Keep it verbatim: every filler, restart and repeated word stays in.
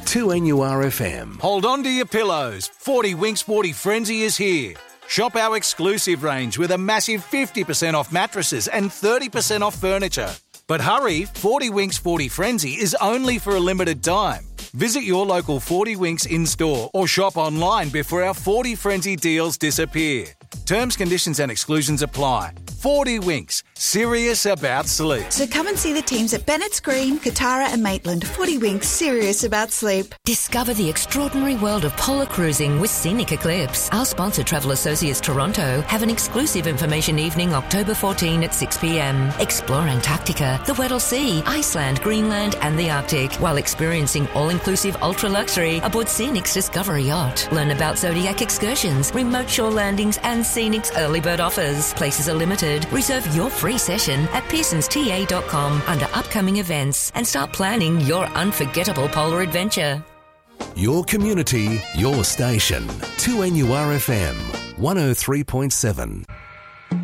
two N U R F M. Hold on to your pillows. forty Winks Sporty Frenzy is here. Shop our exclusive range with a massive fifty percent off mattresses and thirty percent off furniture. But hurry, forty Winks Sporty Frenzy is only for a limited time. Visit your local forty Winks in-store or shop online before our forty Frenzy deals disappear. Terms, conditions and exclusions apply. forty Winks, serious about sleep. So come and see the teams at Bennett's Green, Katara and Maitland. forty Winks, serious about sleep. Discover the extraordinary world of polar cruising with Scenic Eclipse. Our sponsor, Travel Associates Toronto, have an exclusive information evening October fourteenth at six p.m. Explore Antarctica, the Weddell Sea, Iceland, Greenland and the Arctic while experiencing all-inclusive ultra-luxury aboard Scenic's Discovery Yacht. Learn about Zodiac excursions, remote shore landings and Scenic's early bird offers. Places are limited. Reserve your free session at pearsons t a dot com under upcoming events and start planning your unforgettable polar adventure. Your community, your station. two N U R F M, one oh three point seven.